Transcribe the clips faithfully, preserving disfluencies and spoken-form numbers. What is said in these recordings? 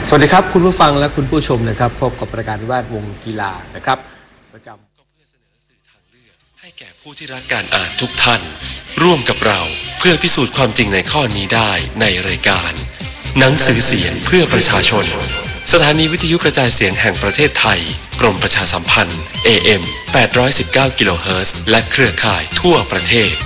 สวัสดีครับคุณผู้ฟังและคุณผู้ชมนะครับพบกับรายการแวดวงกีฬานะครับประจำก็เพื่อเสนอสื่อทางเลือกให้แก่ผู้ที่รักการอ่านทุกท่านร่วมกับเราเพื่อพิสูจน์ความจริงในข้อนี้ได้ในรายการหนังสือเสียงเพื่อประชาชนสถานีวิทยุกระจายเสียงแห่งประเทศไทยกรมประชาสัมพันธ์ เอ เอ็ม แปดร้อยสิบเก้า กิโลเฮิรตซ์และเครือข่ายทั่วประเทศ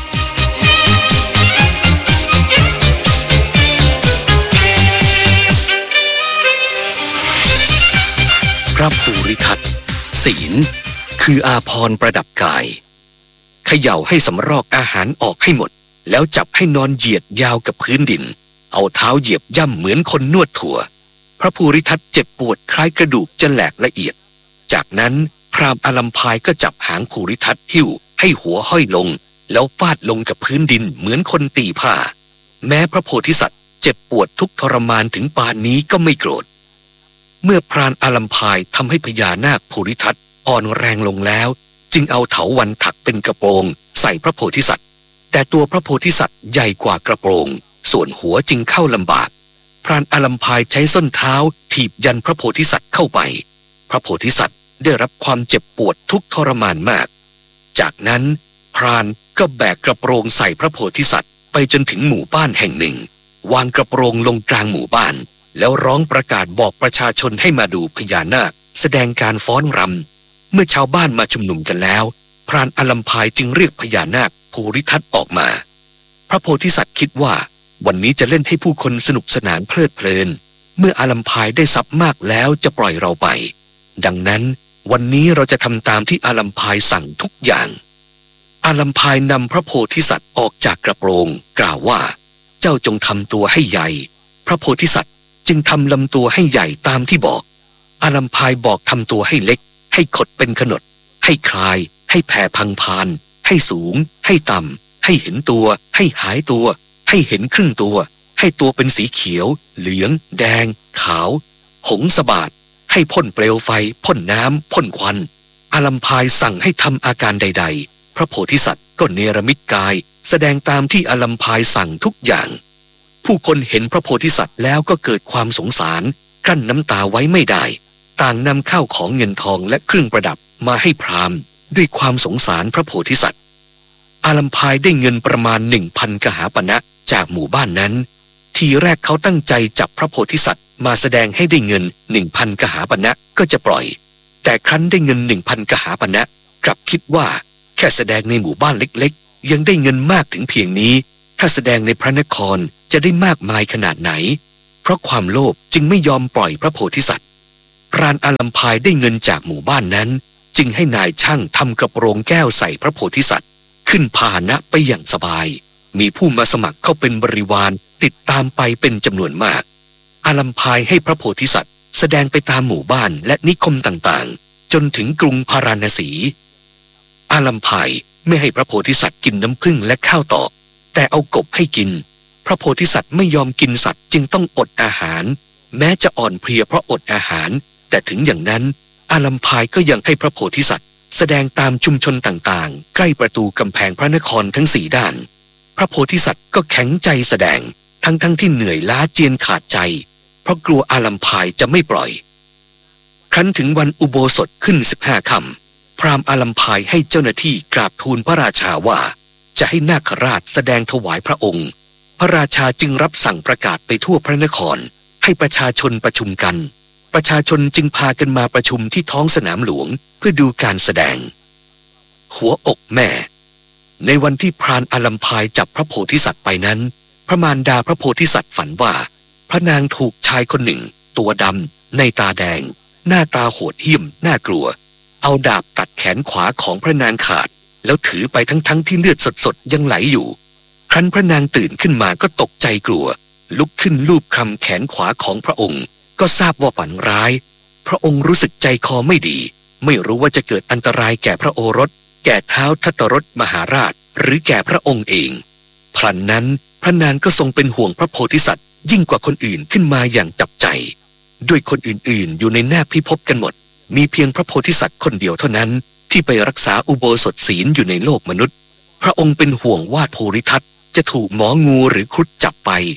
พระภูริทัตศีลคืออาภรณ์ประดับกายเขย่าให้สำรอกอาหารออกให้หมดแล้วจับให้นอนเหยียดยาวกับพื้นดินเอาเท้าเหยียบย่ำเหมือนคนนวดถั่วพระภูริทัตเจ็บปวดคล้ายกระดูกจะแหลกละเอียดจากนั้นพราหมณ์อาลัมพายก็จับหางภูริทัตหิ้วให้หัวห้อยลงแล้วฟาดลงกับพื้นดินเหมือนคนตีผ้าแม้พระโพธิสัตว์เจ็บปวดทุกทรมานถึงปานนี้ก็ไม่โกรธเมื่อพรานอาลัมพายทำให้พญานาคภูริทัตอ่อนแรงลงแล้วจึงเอาเถาวัลย์ถักเป็นกระโปรงใส่พระโพธิสัตว์แต่ตัวพระโพธิสัตว์ใหญ่กว่ากระโปรงส่วนหัวจึงเข้าลำบากพรานอาลัมพายใช้ส้นเท้าถีบยันพระโพธิสัตว์เข้าไปพระโพธิสัตว์ได้รับความเจ็บปวดทุกทรมานมากจากนั้นพรานก็แบกกระโปรงใส่พระโพธิสัตว์ไปจนถึงหมู่บ้านแห่งหนึ่งวางกระโปรงลงกลางหมู่บ้านแล้วร้องประกาศบอกประชาชนให้มาดูพญานาคแสดงการฟ้อนรำเมื่อชาวบ้านมาชุมนุมกันแล้วพรานอาลัมพายจึงเรียกพญานาคภูริทัตออกมาพระโพธิสัตว์คิดว่าวันนี้จะเล่นให้ผู้คนสนุกสนานเพลิดเพลินเมื่ออาลัมพายได้ทรัพย์มากแล้วจะปล่อยเราไปดังนั้นวันนี้เราจะทำตามที่อาลัมพายสั่งทุกอย่างอาลัมพายนำพระโพธิสัตว์ออกจากกระโปรงกล่าวว่าเจ้าจงทำตัวให้ใหญ่พระโพธิสัตว์จึงทำลำตัวให้ใหญ่ตามที่บอกอาลัมพายบอกทำตัวให้เล็กให้ขดเป็นขนดให้คลายให้แผ่พังพานให้สูงให้ต่ำให้เห็นตัวให้หายตัวให้เห็นครึ่งตัวให้ตัวเป็นสีเขียวเหลืองแดงขาวหงสบาดให้พ่นเปลวไฟพ่นน้ำพ่นควันอาลัมพายสั่งให้ทำอาการใดๆพระโพธิสัตว์ก็เนรมิตกายแสดงตามที่อาลัมพายสั่งทุกอย่างผู้คนเห็นพระโพธิสัตว์แล้วก็เกิดความสงสารกลั้นน้ำตาไว้ไม่ได้ต่างนำข้าวของเงินทองและเครื่องประดับมาให้พราหมณ์ด้วยความสงสารพระโพธิสัตว์อาลัมพายได้เงินประมาณหนึ่งพันกหาปณะจากหมู่บ้านนั้นทีแรกเขาตั้งใจจับพระโพธิสัตว์มาแสดงให้ได้เงินหนึ่งพันกหาปณะก็จะปล่อยแต่ครั้นได้เงินหนึ่งพันกหาปณะกลับคิดว่าแค่แสดงในหมู่บ้านเล็กๆยังได้เงินมากถึงเพียงนี้ถ้าแสดงในพระนครจะได้มากมายขนาดไหนเพราะความโลภจึงไม่ยอมปล่อยพระโพธิสัตว์พรานอาลัมพายได้เงินจากหมู่บ้านนั้นจึงให้นายช่างทำกระโปรงแก้วใส่พระโพธิสัตว์ขึ้นพาหนะไปอย่างสบายมีผู้มาสมัครเข้าเป็นบริวารติดตามไปเป็นจำนวนมากอาลัมพายให้พระโพธิสัตว์แสดงไปตามหมู่บ้านและนิคมต่างๆจนถึงกรุงพาราณสีอาลัมพายไม่ให้พระโพธิสัตว์กินน้ำผึ้งและข้าวตอกแต่เอากบให้กินพระโพธิสัตว์ไม่ยอมกินสัตว์จึงต้องอดอาหารแม้จะอ่อนเพลียเพราะอดอาหารแต่ถึงอย่างนั้นอาลัมพายก็ยังให้พระโพธิสัตว์แสดงตามชุมชนต่างๆใกล้ประตูกำแพงพระนครทั้งสี่ด้านพระโพธิสัตว์ก็แข็งใจแสดงทั้งๆที่เหนื่อยล้าเจียนขาดใจเพราะกลัวอาลัมพายจะไม่ปล่อยครั้นถึงวันอุโบสถขึ้นสิบห้าค่ำพราหมณ์อาลัมพายให้เจ้าหน้าที่กราบทูลพระราชาว่าจะให้นาคราชแสดงถวายพระองค์พระราชาจึงรับสั่งประกาศไปทั่วพระนครให้ประชาชนประชุมกันประชาชนจึงพากันมาประชุมที่ท้องสนามหลวงเพื่อดูการแสดงหัวอกแม่ในวันที่พรานอาลัมพายจับพระโพธิสัตว์ไปนั้นพระมารดาพระโพธิสัตว์ฝันว่าพระนางถูกชายคนหนึ่งตัวดำในตาแดงหน้าตาโหดเหี้ยมน่ากลัวเอาดาบตัดแขนขวาของพระนางขาดแล้วถือไปทั้งๆที่เลือดสดๆยังไหลอยู่ครั้นพระนางตื่นขึ้นมาก็ตกใจกลัวลุกขึ้นลูบคลำแขนขวาของพระองค์ก็ทราบว่าฝันร้ายพระองค์รู้สึกใจคอไม่ดีไม่รู้ว่าจะเกิดอันตรายแก่พระโอรสแก่ท้าวทัตตรสมหาราชหรือแก่พระองค์เองพลันนั้นพระนางก็ทรงเป็นห่วงพระโพธิสัตว์ยิ่งกว่าคนอื่นขึ้นมาอย่างจับใจด้วยคนอื่นๆอยู่ในหน้าพิภพกันหมดมีเพียงพระโพธิสัตว์คนเดียวเท่านั้นที่ไปรักษาอุโบสถศีลอยู่ในโลกมนุษย์พระองค์เป็นห่วงว่าภูริทัตจะถูกหมองูหรือครุฑจับไป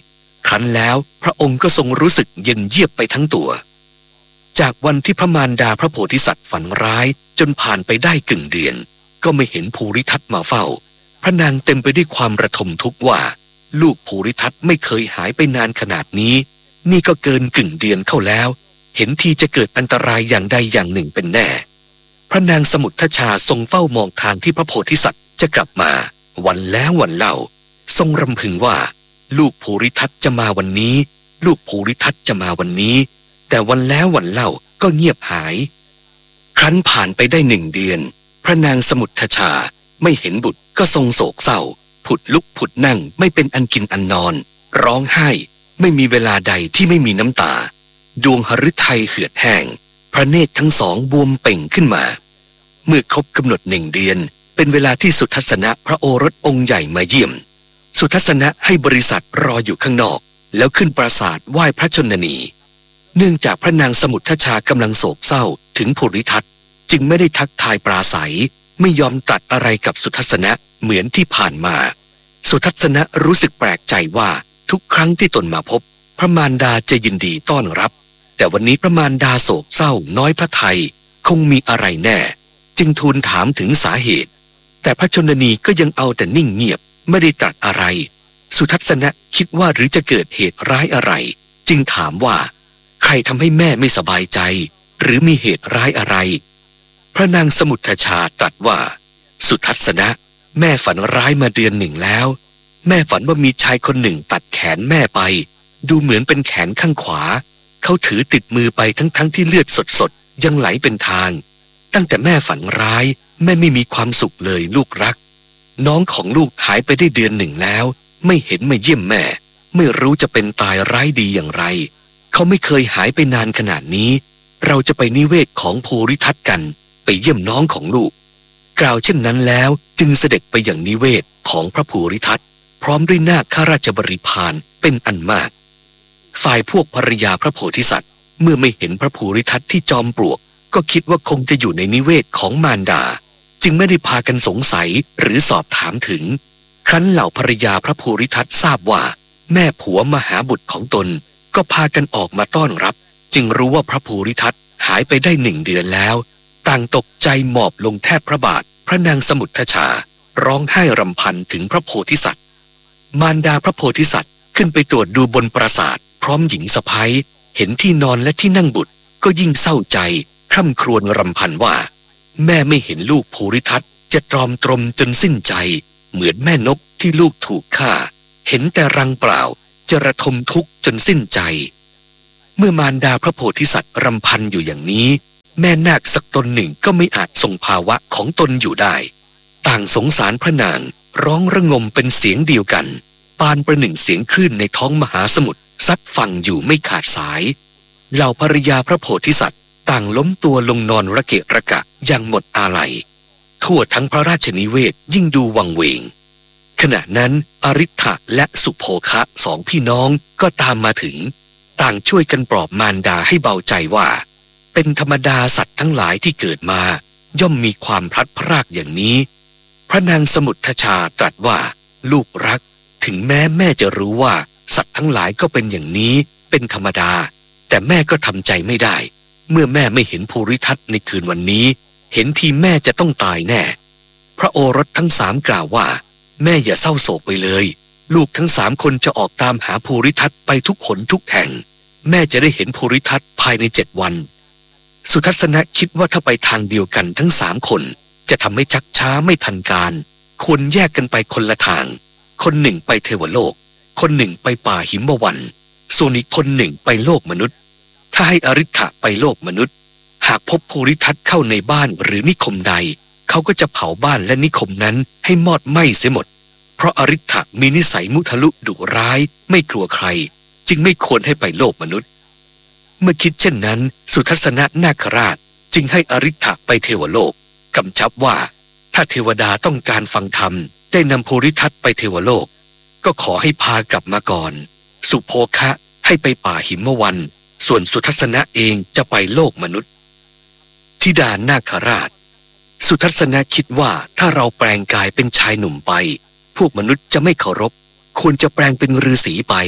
ครั้นแล้วพระองค์ก็ทรงรู้สึกเย็นเยียบไปทั้งตัวจากวันที่พระมารดาพระโพธิสัตว์ฝันร้ายจนผ่านไปได้กึ่งเดือนก็ไม่เห็นภูริทัตมาเฝ้าพระนางเต็มไปด้วยความระทมทุกข์ว่าลูกภูริทัตไม่เคยหายไปนานขนาดนี้นี่ก็เกินกึ่งเดือนเข้าแล้วเห็นทีจะเกิดอันตรายอย่างใดอย่างหนึ่งเป็นแน่พระนางสมุทรชาทรงเฝ้ามองทางที่พระโพธิสัตว์จะกลับมาวันแล้ววันเล่าทรงรำพึงว่าลูกภูริทัตจะมาวันนี้ลูกภูริทัตจะมาวันนี้แต่วันแล้ววันเล่าก็เงียบหายครั้นผ่านไปได้หนึ่งเดือนพระนางสมุทรชาไม่เห็นบุตรก็ทรงโศกเศร้าผุดลุกผุดนั่งไม่เป็นอันกินอันนอนร้องไห้ไม่มีเวลาใดที่ไม่มีน้ำตาดวงหฤทัยเหือดแห้งพระเนตรทั้งสองบวมเป่งขึ้นมาเมื่อครบกำหนดหนึ่งเดือนเป็นเวลาที่สุทัศนะพระโอรสองค์ใหญ่มาเยี่ยมสุทัศนะให้บริษัทรออยู่ข้างนอกแล้วขึ้นปราสาทไหว้พระชนนีเนื่องจากพระนางสมุทรชากำลังโศกเศร้าถึงภูริทัตจึงไม่ได้ทักทายปราศัยไม่ยอมตรัสอะไรกับสุทัศนะเหมือนที่ผ่านมาสุทัศนะรู้สึกแปลกใจว่าทุกครั้งที่ตนมาพบพระมารดาจะยินดีต้อนรับแต่วันนี้พระมารดาโศกเศร้าน้อยพระทัยคงมีอะไรแน่จึงทูลถามถึงสาเหตุแต่พระชนนีก็ยังเอาแต่นิ่งเงียบไม่ได้ตรัสอะไรสุทัศนะคิดว่าหรือจะเกิดเหตุร้ายอะไรจึงถามว่าใครทำให้แม่ไม่สบายใจหรือมีเหตุร้ายอะไรพระนางสมุทรชาตรัสว่าสุทัศนะแม่ฝันร้ายมาเดือนหนึ่งแล้วแม่ฝันว่ามีชายคนหนึ่งตัดแขนแม่ไปดูเหมือนเป็นแขนข้างขวาเขาถือติดมือไปทั้งๆ ท, ที่เลือดสดๆยังไหลเป็นทางตั้งแต่แม่ฝันร้ายแม่ไม่มีความสุขเลยลูกรักน้องของลูกหายไปได้เดือนหนึ่งแล้วไม่เห็นมาเยี่ยมแม่ไม่รู้จะเป็นตายร้ายดีอย่างไรเขาไม่เคยหายไปนานขนาดนี้เราจะไปนิเวศของภูริทัตกันไปเยี่ยมน้องของลูกกล่าวเช่นนั้นแล้วจึงเสด็จไปอย่างนิเวศของพระภูริทัตพร้อมด้วยนาคข้าราชบริพารเป็นอันมากฝ่ายพวกภรรยาพระโพธิสัตว์เมื่อไม่เห็นพระภูริทัตที่จอมปลวกก็คิดว่าคงจะอยู่ในนิเวศของมารดาจึงไม่ได้พากันสงสัยหรือสอบถามถึงครั้นเหล่าภรรยาพระภูริทัตทราบว่าแม่ผัวมาหาบุตรของตนก็พากันออกมาต้อนรับจึงรู้ว่าพระภูริทัตหายไปได้หนึ่งเดือนแล้วต่างตกใจหมอบลงแทบพระบาทพระนางสมุทรชาร้องไห้รำพันถึงพระโพธิสัตว์มารดาพระโพธิสัตว์ขึ้นไปตรวจดูบนปราสาทพร้อมหญิงสะใภ้เห็นที่นอนและที่นั่งบุตรก็ยิ่งเศร้าใจคร่ำครวญรำพันว่าแม่ไม่เห็นลูกภูริทัตจะตรอมตรมจนสิ้นใจเหมือนแม่นกที่ลูกถูกฆ่าเห็นแต่รังเปล่าจะระทมทุกข์จนสิ้นใจเมื่อมารดาพระโพธิสัตว์รำพันอยู่อย่างนี้แม่นาคสักตนหนึ่งก็ไม่อาจทรงภาวะของตนอยู่ได้ต่างสงสารพระนางร้องระงมเป็นเสียงเดียวกันปานประหนึ่งเสียงคลื่นในท้องมหาสมุทรซัดฟังอยู่ไม่ขาดสายเหล่าภรรยาพระโพธิสัตว์ต่างล้มตัวลงนอนระเกะระกะอย่างหมดอาลัยทั่วทั้งพระราชนิเวศยิ่งดูวังเวงขณะนั้นอริ ฐะและสุโภคะสองพี่น้องก็ตามมาถึงต่างช่วยกันปลอบมารดาให้เบาใจว่าเป็นธรรมดาสัตว์ทั้งหลายที่เกิดมาย่อมมีความพลัดพรากอย่างนี้พระนางสมุทรชาตรัสว่าลูกรักถึงแม้แม่จะรู้ว่าสัตว์ทั้งหลายก็เป็นอย่างนี้เป็นธรรมดาแต่แม่ก็ทำใจไม่ได้เมื่อแม่ไม่เห็นภูริทัตในคืนวันนี้เห็นทีแม่จะต้องตายแน่พระโอรสทั้งสามกล่าวว่าแม่อย่าเศร้าโศกไปเลยลูกทั้งสามคนจะออกตามหาภูริทัตไปทุกหนทุกแห่งแม่จะได้เห็นภูริทัตภายในเจ็ดวันสุทัศนะคิดว่าถ้าไปทางเดียวกันทั้งสามคนจะทำให้ชักช้าไม่ทันการควรแยกกันไปคนละทางคนหนึ่งไปเทวโลกคนหนึ่งไปป่าหิมวันส่วนอีกคนหนึ่งไปโลกมนุษย์ถ้าให้อริ ฐะไปโลกมนุษย์หากพบภูริทัตเข้าในบ้านหรือนิคมใดเขาก็จะเผาบ้านและนิคมนั้นให้มอดไหม้เสียหมดเพราะอริ ฐะมีนิสัยมุทะลุดุร้ายไม่กลัวใครจึงไม่ควรให้ไปโลกมนุษย์เมื่อคิดเช่นนั้นสุทัศนะนาคราชจึงให้อริ ฐะไปเทวโลกกำชับว่าถ้าเทวดาต้องการฟังธรรมได้นำภูริทัตไปเทวโลกก็ขอให้พากลับมาก่อนสุโภคะให้ไปป่าหิมวันส่วนสุทัศนะเองจะไปโลกมนุษย์ธิดานาคราชสุทัศนะคิดว่าถ้าเราแปลงกายเป็นชายหนุ่มไปพวกมนุษย์จะไม่เคารพควรจะแปลงเป็นฤาษีไป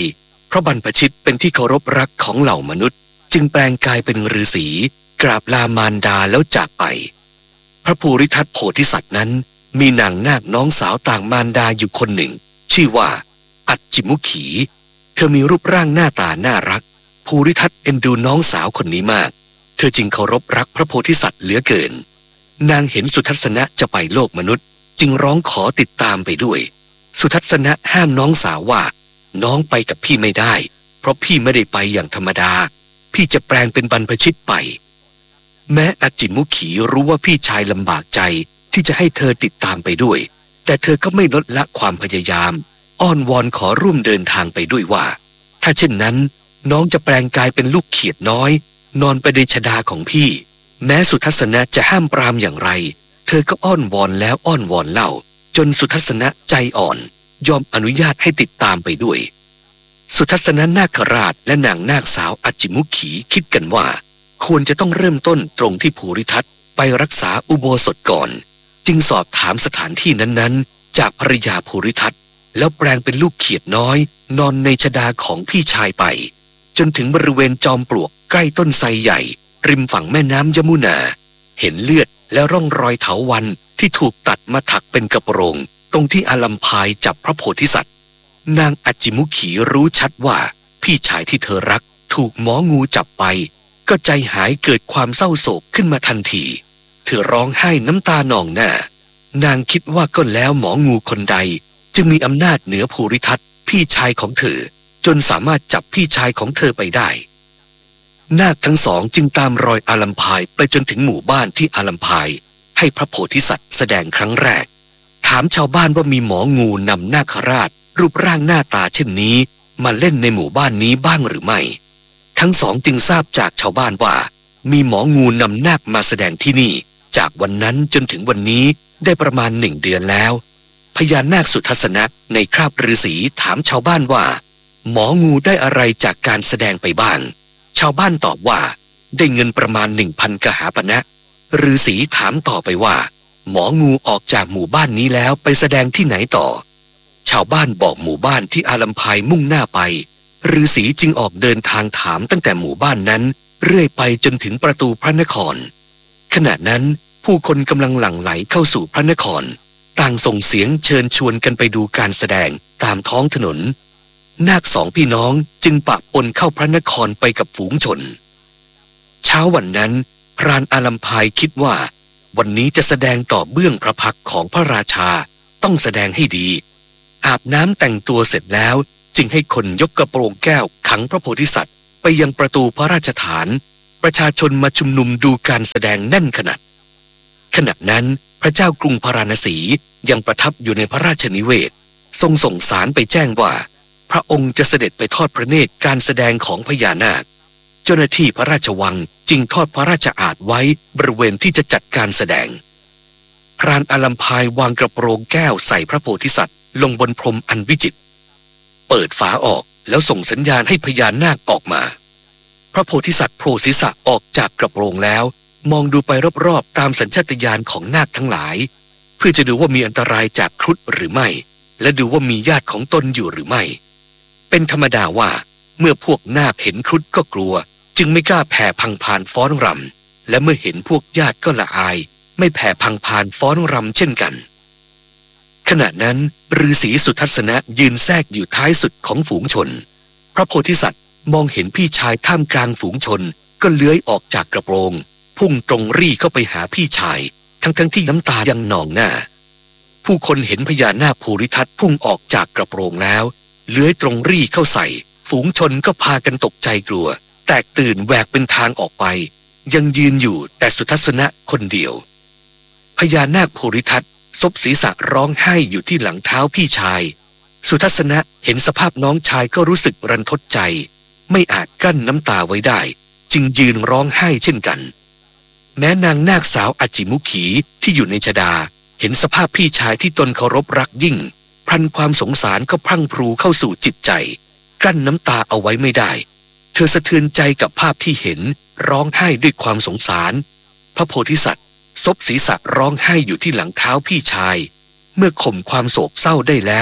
เพราะบรรพชิตเป็นที่เคารพรักของเหล่ามนุษย์จึงแปลงกายเป็นฤาษีกราบลามารดาแล้วจากไปพระภูริทัตโพธิสัตว์นั้นมีนางนาคน้องสาวต่างมารดาอยู่คนหนึ่งชื่อว่าอัจจิมุขีเธอมีรูปร่างหน้าตาน่ารักภูริทัตเอ็นดูน้องสาวคนนี้มากเธอจึงเคารพรักพระโพธิสัตว์เหลือเกินนางเห็นสุทัศนะจะไปโลกมนุษย์จึงร้องขอติดตามไปด้วยสุทัศนะห้ามน้องสาวว่าน้องไปกับพี่ไม่ได้เพราะพี่ไม่ได้ไปอย่างธรรมดาพี่จะแปลงเป็นบรรพชิตไปแม้อัจจิมุขีรู้ว่าพี่ชายลำบากใจที่จะให้เธอติดตามไปด้วยแต่เธอก็ไม่ลดละความพยายามอ้อนวอนขอร่วมเดินทางไปด้วยว่าถ้าเช่นนั้นน้องจะแปลงกายเป็นลูกเขียดน้อยนอนไปในชฎาของพี่แม้สุทัศนะจะห้ามปรามอย่างไรเธอก็อ้อนวอนแล้วอ้อนวอนเล่าจนสุทัศนะใจอ่อนยอมอนุญาตให้ติดตามไปด้วยสุทัศนะนาคราชและนางนาคสาวอัจจิมุขีคิดกันว่าควรจะต้องเริ่มต้นตรงที่ภูริทัตไปรักษาอุโบสถก่อนจึงสอบถามสถานที่นั้นๆจากภรรยาภูริทัตแล้วแปลงเป็นลูกเขียดน้อยนอนในชฎาของพี่ชายไปจนถึงบริเวณจอมปลวกใกล้ต้นไทรใหญ่ริมฝั่งแม่น้ำยมุนาเห็นเลือดและร่องรอยเถาวัลย์ที่ถูกตัดมาถักเป็นกระโปรงตรงที่อาลัมพายจับพระโพธิสัตว์นางอัจจิมุขีรู้ชัดว่าพี่ชายที่เธอรักถูกหมองูจับไปก็ใจหายเกิดความเศร้าโศกขึ้นมาทันทีเธอร้องไห้น้ำตานองหน้านางคิดว่าก็แล้วหมองูคนใดจึงมีอำนาจเหนือภูริทัตพี่ชายของเธอจนสามารถจับพี่ชายของเธอไปได้นาคทั้งสองจึงตามรอยอาลัมพายไปจนถึงหมู่บ้านที่อาลัมพายให้พระโพธิสัตว์แสดงครั้งแรกถามชาวบ้านว่ามีหมองูนำนาคราชรูปร่างหน้าตาเช่นนี้มาเล่นในหมู่บ้านนี้บ้างหรือไม่ทั้งสองจึงทราบจากชาวบ้านว่ามีหมองูนำนาคมาแสดงที่นี่จากวันนั้นจนถึงวันนี้ได้ประมาณหนึ่งเดือนแล้วพญานาคสุทัศนะในคราบฤาษีถามชาวบ้านว่าหมองูได้อะไรจากการแสดงไปบ้างชาวบ้านตอบว่าได้เงินประมาณหนึ่งพันกหาปณะฤาษีถามต่อไปว่าหมองูออกจากหมู่บ้านนี้แล้วไปแสดงที่ไหนต่อชาวบ้านบอกหมู่บ้านที่อาลัมพายมุ่งหน้าไปฤาษีจึงออกเดินทางถามตั้งแต่หมู่บ้านนั้นเรื่อยไปจนถึงประตูพระนครขณะนั้นผู้คนกำลังหลั่งไหลเข้าสู่พระนครต่างส่งเสียงเชิญชวนกันไปดูการแสดงตามท้องถนนนาคสองพี่น้องจึงปะปนเข้าพระนครไปกับฝูงชนเช้าวันนั้นพรานอาลัมพายคิดว่าวันนี้จะแสดงต่อเบื้องพระพักตร์ของพระราชาต้องแสดงให้ดีอาบน้ำแต่งตัวเสร็จแล้วจึงให้คนยกกระโปรงแก้วขังพระโพธิสัตว์ไปยังประตูพระราชฐานประชาชนมาชุมนุมดูการแสดงแน่นขนาดขณะนั้นพระเจ้ากรุงพาราณสียังประทับอยู่ในพระราชนิเวศทรงส่งสารไปแจ้งว่าพระองค์จะเสด็จไปทอดพระเนตรการแสดงของพญานาคเจ้าหน้าที่พระราชวังจึงทอดพระราชอาสน์ไว้บริเวณที่จะจัดการแสดงพรานอาลัมพายวางกระโปรงแก้วใส่พระโพธิสัตว์ลงบนพรมอันวิจิตรเปิดฝาออกแล้วส่งสัญญาณให้พญานาคออกมาพระโพธิสัตว์โผล่ศีรษะออกจากกระโปรงแล้วมองดูไปรอบๆตามสัญชาตญาณของนาคทั้งหลายเพื่อจะดูว่ามีอันตรายจากครุฑหรือไม่และดูว่ามีญาติของตนอยู่หรือไม่เป็นธรรมดาว่าเมื่อพวกนาคเห็นครุฑก็กลัวจึงไม่กล้าแผ่พังพานฟ้อนรำและเมื่อเห็นพวกญาติก็ละอายไม่แผ่พังพานฟ้อนรำเช่นกันขณะนั้นฤาษีสุทัศนะยืนแทรกอยู่ท้ายสุดของฝูงชนพระโพธิสัตว์มองเห็นพี่ชายท่ามกลางฝูงชนก็เลื้อยออกจากกระโปรงพุ่งตรงรี่เข้าไปหาพี่ชายทั้งทั้งที่น้ำตายังนองหน้าผู้คนเห็นพญานาคภูริทัตพุ่งออกจากกระโปรงแล้วเลื้อยตรงรี่เข้าใส่ฝูงชนก็พากันตกใจกลัวแตกตื่นแหวกเป็นทางออกไปยังยืนอยู่แต่สุทัศนะคนเดียวพญานาคภูริทัตซบศีรษะร้องไห้อยู่ที่หลังเท้าพี่ชายสุทัศนะเห็นสภาพน้องชายก็รู้สึกรันทดใจไม่อาจกั้นน้ำตาไว้ได้จึงยืนร้องไห้เช่นกันแม้นางนาคสาวอัจจิมุขีที่อยู่ในชฎาเห็นสภาพพี่ชายที่ตนเคารพรักยิ่งพลันความสงสารก็พรั่งพรูเข้าสู่จิตใจกลั้นน้ำตาเอาไว้ไม่ได้เธอสะเทือนใจกับภาพที่เห็นร้องไห้ด้วยความสงสารพระโพธิสัตว์ซบศีรษะร้องไห้อยู่ที่หลังเท้าพี่ชายเมื่อข่มความโศกเศร้าได้แล้ว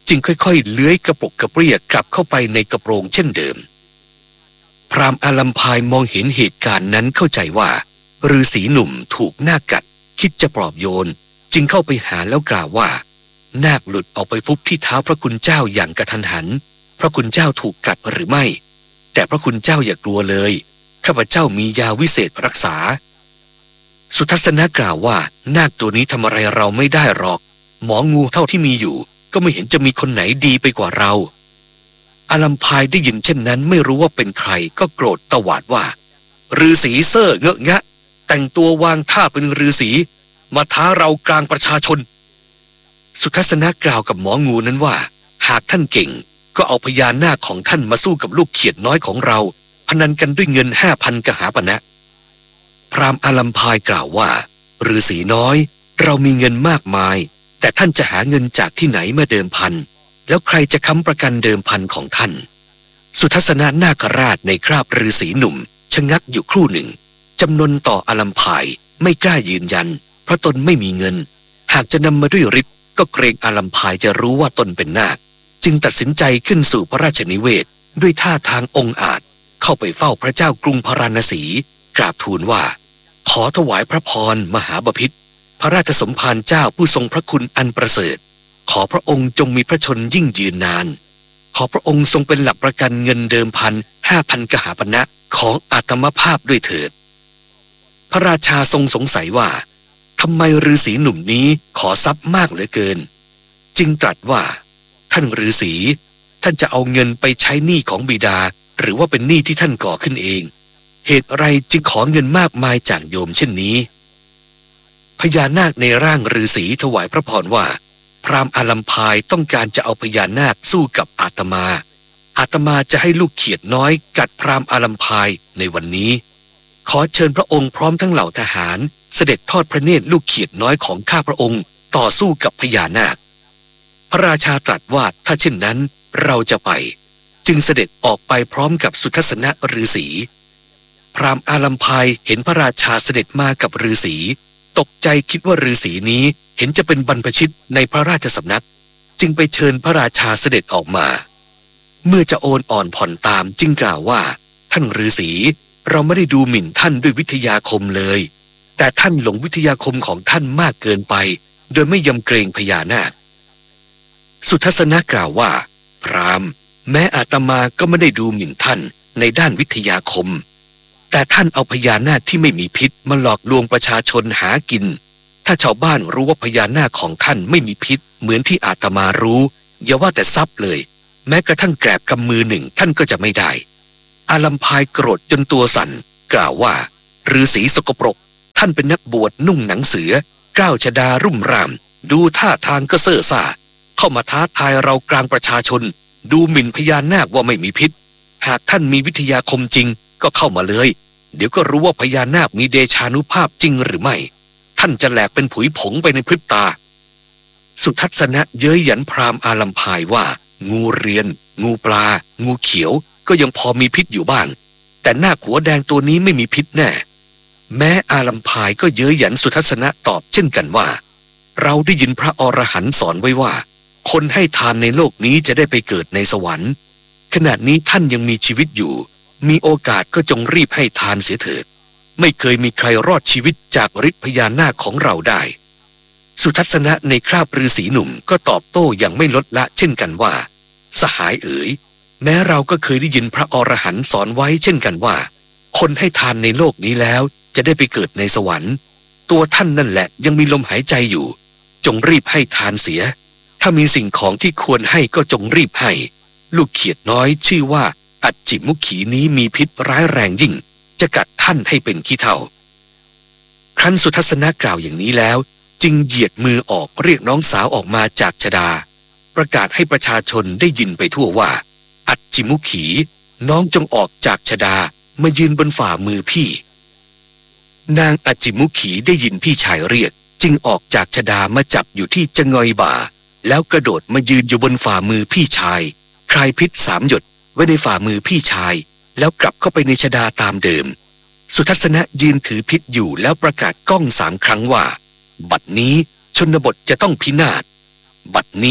จึงค่อยๆเลื้อยกระปรกกระเปรี้ยกลับเข้าไปในกระโปรงเช่นเดิมพราหมณ์อาลัมพายมองเห็นเหตุการณ์นั้นเข้าใจว่าฤาษีหนุ่มถูกนาคกัดคิดจะปลอบโยนจึงเข้าไปหาแล้วกล่าวว่านาคหลุดออกไปฟุบที่เท้าพระคุณเจ้าอย่างกระทันหันพระคุณเจ้าถูกกัดหรือไม่แต่พระคุณเจ้าอย่ากลัวเลยข้าพเจ้ามียาวิเศษรักษาสุทัศนะกล่าวว่านาคตัวนี้ทำอะไรเราไม่ได้หรอกหมองูเท่าที่มีอยู่ก็ไม่เห็นจะมีคนไหนดีไปกว่าเราอาลัมพายได้ยินเช่นนั้นไม่รู้ว่าเป็นใครก็โกรธตวาดว่าฤาษีเซ่อเงอะงะแต่งตัววางท่าเป็นฤาษีมาท้าเรากลางประชาชนสุทัศนะกล่าวกับหมองูนั้นว่าหากท่านเก่งก็เอาพญานาคของท่านมาสู้กับลูกเขียดน้อยของเราพนันกันด้วยเงินห้าพันกหาปณะพราหมณ์อาลัมพายกล่าวว่าฤาษีน้อยเรามีเงินมากมายแต่ท่านจะหาเงินจากที่ไหนมาเดิมพันแล้วใครจะค้ำประกันเดิมพันของท่านสุทัศนะนาคราชในคราบฤาษีหนุ่มชะงักอยู่ครู่หนึ่งจำนนต่ออาลัมพายไม่กล้ายืนยันเพราะตนไม่มีเงินหากจะนำมาด้วยฤทธิ์ก็เกรงอาลัมพายจะรู้ว่าตนเป็นนาคจึงตัดสินใจขึ้นสู่พระราชนิเวศด้วยท่าทางองอาจเข้าไปเฝ้าพระเจ้ากรุงพาราณสีกราบทูลว่าขอถวายพระพรมหาบพิตรพระราชสมภารเจ้าผู้ทรงพระคุณอันประเสริฐขอพระองค์จงมีพระชนยิ่งยืนนานขอพระองค์ทรงเป็นหลักประกันเงินเดิมพันห้าพันกหาปณะของอาตมภาพด้วยเถิดพระราชาทรงสงสัยว่าทำไมฤาษีหนุ่มนี้ขอทรัพย์มากเหลือเกินจึงตรัสว่าท่านฤาษีท่านจะเอาเงินไปใช้หนี้ของบิดาหรือว่าเป็นหนี้ที่ท่านก่อขึ้นเองเหตุไรจึงขอเงินมากมายจากโยมเช่นนี้พญานาคในร่างฤาษีถวายพระพรว่าพราหมณ์อาลัมพายต้องการจะเอาพญานาคสู้กับอาตมาอาตมาจะให้ลูกเขียดน้อยกัดพราหมณ์อาลัมพายในวันนี้ขอเชิญพระองค์พร้อมทั้งเหล่าทหารเสด็จทอดพระเนตรลูกเขียดน้อยของข้าพระองค์ต่อสู้กับพญานาคพระราชาตรัสว่าถ้าเช่นนั้นเราจะไปจึงเสด็จออกไปพร้อมกับสุทัศนะฤาษีพราหมณ์อาลัมพายเห็นพระราชาเสด็จมากับฤาษีตกใจคิดว่าฤาษีนี้เห็นจะเป็นบรรพชิตในพระราชสำนักจึงไปเชิญพระราชาเสด็จออกมาเมื่อจะโอนอ่อนผ่อนตามจึงกล่าวว่าท่านฤาษีเราไม่ได้ดูหมิ่นท่านด้วยวิทยาคมเลยแต่ท่านหลงวิทยาคมของท่านมากเกินไปโดยไม่ยำเกรงพญานาคสุทัศนะกล่าวว่าพราหมณ์แม้อาตมาก็ไม่ได้ดูหมิ่นท่านในด้านวิทยาคมแต่ท่านเอาพญานาคที่ไม่มีพิษมาหลอกลวงประชาชนหากินถ้าชาวบ้านรู้ว่าพญานาคของท่านไม่มีพิษเหมือนที่อาตมารู้อย่าว่าแต่ทรัพย์เลยแม้กระทั่งแกลบกำมือหนึ่งท่านก็จะไม่ได้อาลัมพายโกรธจนตัวสั่นกล่าวว่าฤาษีสกปรกท่านเป็นนักบวชนุ่งหนังเสือกล้าวชฎารุ่มร่ามดูท่าทางก็เซ่อซ่าเข้ามาท้าทายเรากลางประชาชนดูหมิ่นพญานาคว่าไม่มีพิษหากท่านมีวิทยาคมจริงก็เข้ามาเลยเดี๋ยวก็รู้ว่าพญานาคมีเดชานุภาพจริงหรือไม่ท่านจะแหลกเป็นผุยผงไปในพริบตาสุทัศนะเย้ยหยันพราหมณ์อาลัมพายว่างูเรียนงูปลางูเขียวก็ยังพอมีพิษอยู่บ้างแต่นาคหัวแดงตัวนี้ไม่มีพิษแน่แม้อาลัมพายก็เย้ยหยันสุทัศนะตอบเช่นกันว่าเราได้ยินพระอรหันต์สอนไว้ว่าคนให้ทานในโลกนี้จะได้ไปเกิดในสวรรค์ขณะนี้ท่านยังมีชีวิตอยู่มีโอกาสก็จงรีบให้ทานเสียเถิดไม่เคยมีใครรอดชีวิตจากฤทธิ์พญานาคของเราได้สุทัศนะในคราบฤาษีหนุ่มก็ตอบโต้อย่างไม่ลดละเช่นกันว่าสหายเอ๋ยแม้เราก็เคยได้ยินพระอรหันต์สอนไว้เช่นกันว่าคนให้ทานในโลกนี้แล้วจะได้ไปเกิดในสวรรค์ตัวท่านนั่นแหละยังมีลมหายใจอยู่จงรีบให้ทานเสียถ้ามีสิ่งของที่ควรให้ก็จงรีบให้ลูกเขียดน้อยชื่อว่าอัจจิมุขีนี้มีพิษร้ายแรงยิ่งจะกัดท่านให้เป็นขี้เถ้าครั้นสุทัศนะกล่าวอย่างนี้แล้วจึงเหยียดมือออกเรียกน้องสาวออกมาจากชฎาประกาศให้ประชาชนได้ยินไปทั่วว่าอัจจิมุขีน้องจงออกจากชฎามายืนบนฝ่ามือพี่นางอัจจิมุขีได้ยินพี่ชายเรียกจึงออกจากชฎามาจับอยู่ที่จะงอยบ่าแล้วกระโดดมายืนอยู่บนฝ่ามือพี่ชายคลายพิษสามหยดไว้ในฝ่ามือพี่ชายแล้วกลับเข้าไปในชฎาตามเดิมสุทัศนะยืนถือพิษอยู่แล้วประกาศก้องสามครั้งว่าบัดนี้ชนบทจะต้องพินาศบัดนี้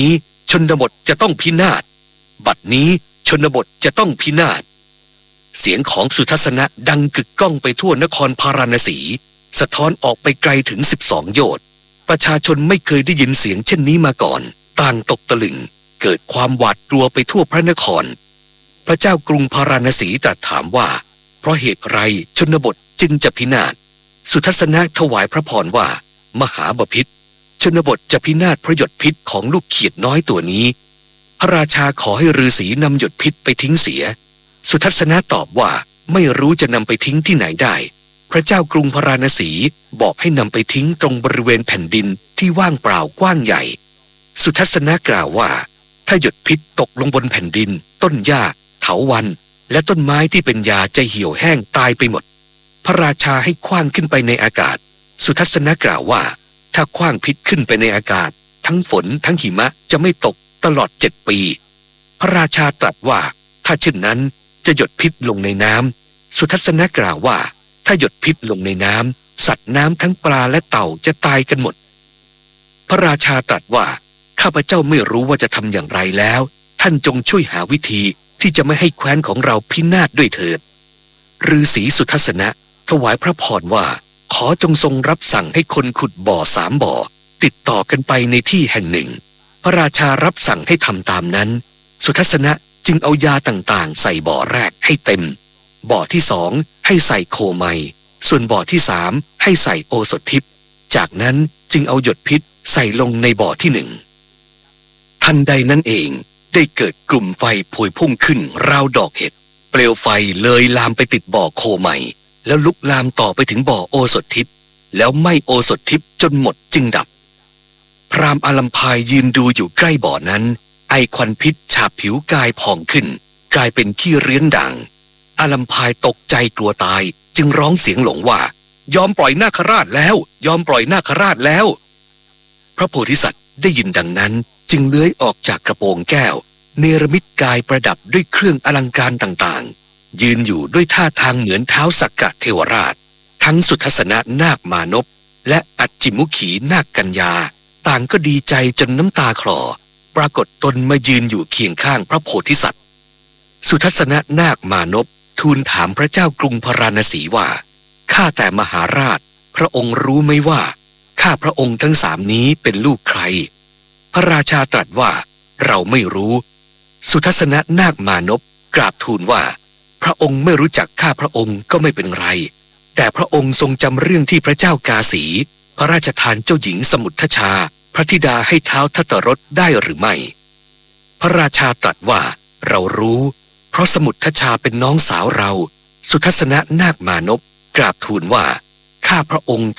ชนบทจะต้องพินาศบัดนี้ชนบทจะต้องพินาศเสียงของสุทัศนะดังกึกก้องไปทั่วนครพาราณสีสะท้อนออกไปไกลถึงสิบสองโยชน์ประชาชนไม่เคยได้ยินเสียงเช่นนี้มาก่อนต่างตกตะลึงเกิดความหวาดกลัวไปทั่วพระนครพระเจ้ากรุงพาราณสีตรัสถามว่าเพราะเหตุไรชนบทจึงจะพินาศสุทัศนะถวายพระพรว่ามหาบพิตรชนบทจะพินาศเพราะหยดพิษของลูกเขียดน้อยตัวนี้พระราชาขอให้ฤาษีนำหยดพิษไปทิ้งเสียสุทัศนะตอบว่าไม่รู้จะนำไปทิ้งที่ไหนได้พระเจ้ากรุงพาราณสีบอกให้นำไปทิ้งตรงบริเวณแผ่นดินที่ว่างเปล่ากว้างใหญ่สุทัศนะกล่าวว่าถ้าหยดพิษตกลงบนแผ่นดินต้นหญ้าเถาวัลย์และต้นไม้ที่เป็นยาจะเหี่ยวแห้งตายไปหมดพระราชาให้ขว้างขึ้นไปในอากาศสุทัศนะกล่าวว่าถ้าขว้างพิษขึ้นไปในอากาศทั้งฝนทั้งหิมะจะไม่ตกตลอดเจ็ดปีพระราชาตรัสว่าถ้าเช่นนั้นจะหยดพิษลงในน้ำสุทัศนะกล่าวว่าถ้าหยดพิษลงในน้ำสัตว์น้ำทั้งปลาและเต่าจะตายกันหมดพระราชาตรัสว่าข้าพเจ้าไม่รู้ว่าจะทำอย่างไรแล้วท่านจงช่วยหาวิธีที่จะไม่ให้แคว้นของเราพินาศด้วยเถิดฤาษีสุทัศนะถวายพระพรว่าขอจงทรงรับสั่งให้คนขุดบ่อสามบ่อติดต่อกันไปในที่แห่งหนึ่งพระราชารับสั่งให้ทำตามนั้นสุทัศนะจึงเอายาต่างๆใส่บ่อแรกให้เต็มบ่อที่สองให้ใส่โคไมส่วนบ่อที่สามให้ใส่โอสถทิพย์จากนั้นจึงเอาหยดพิษใส่ลงในบ่อที่หนึ่งทันใดนั้นเองได้เกิดกลุ่มไฟพวยพุ่งขึ้นราวดอกเห็ดเปลวไฟเลยลามไปติดบ่อโคไมแล้วลุกลามต่อไปถึงบ่อโอสถทิพย์แล้วไหม้โอสถทิพย์จนหมดจึงดับพราหมณ์อาลัมพายยืนดูอยู่ใกล้บ่อนั้นไอควันพิษฉาบผิวกายผ่องขึ้นกลายเป็นขี้เรื้อนด่างอาลัมพายตกใจกลัวตายจึงร้องเสียงหลงว่ายอมปล่อยนาคราชแล้วยอมปล่อยนาคราชแล้วพระโพธิสัตว์ได้ยินดังนั้นจึงเลื้อยออกจากกระโปรงแก้วเนรมิตกายประดับด้วยเครื่องอลังการต่างๆยืนอยู่ด้วยท่าทางเหมือนเท้าสักกะเทวราชทั้งสุทัศนะนาคมานพและอัจจิมุขีนาคกัญญาต่างก็ดีใจจนน้ำตาคลอปรากฏตนมายืนอยู่เคียงข้างพระโพธิสัตว์สุทัศนะนาคมานพทูลถามพระเจ้ากรุงพาราณสีว่าข้าแต่มหาราชพระองค์รู้ไหมว่าข้าพระองค์ทั้งสามนี้เป็นลูกใครพระราชาตรัสว่าเราไม่รู้สุทัศนะนาคมานพกราบทูลว่าพระองค์ไม่รู้จักข้าพระองค์ก็ไม่เป็นไรแต่พระองค์ทรงจำเรื่องที่พระเจ้ากาสีพระราชทานเจ้าหญิงสมุทชาพระธิดาให้เท้าทัตตรสได้หรือไม่พระราชาตรัสว่าเรารู้เพราะสมุทชาเป็นน้องสาวเราสุทัศนะนาคมานพกราบทูลว่าข้าพระองค์